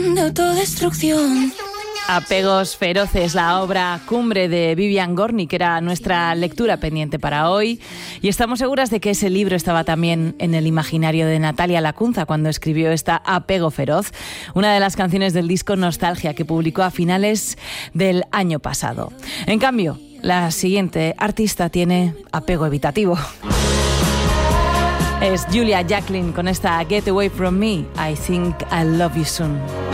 de autodestrucción. Apegos feroces, la obra cumbre de Vivian Gornick, que era nuestra lectura pendiente para hoy. Y estamos seguras de que ese libro estaba también en el imaginario de Natalia Lacunza cuando escribió esta Apego feroz, una de las canciones del disco Nostalgia que publicó a finales del año pasado. En cambio, la siguiente artista tiene apego evitativo. Es Julia Jacklin con esta Get Away From Me, I Think I'll Love You Soon.